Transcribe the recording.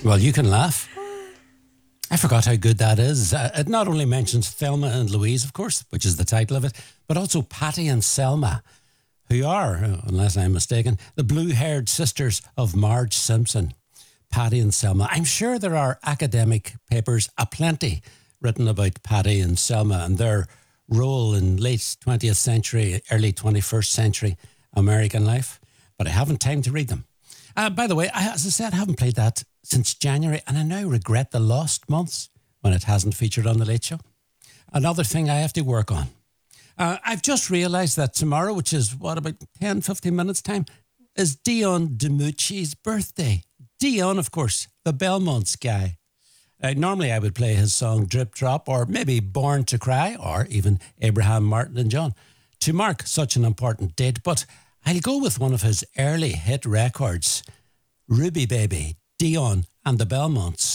Well, you can laugh. I forgot how good that is. It not only mentions Thelma and Louise, of course, which is the title of it, but also Patty and Selma, who are, unless I'm mistaken, the blue-haired sisters of Marge Simpson. Patty and Selma. I'm sure there are academic papers aplenty written about Patty and Selma and their role in late 20th century, early 21st century American life, but I haven't time to read them. By the way, as I said, I haven't played that since January, and I now regret the lost months when it hasn't featured on The Late Show. Another thing I have to work on. I've just realised that tomorrow, which is, about 10, 15 minutes' time, is Dion DiMucci's birthday. Dion, of course, the Belmonts guy. Normally I would play his song Drip Drop, or maybe Born to Cry, or even Abraham, Martin and John, to mark such an important date. But I'll go with one of his early hit records, Ruby Baby, Dion and the Belmonts.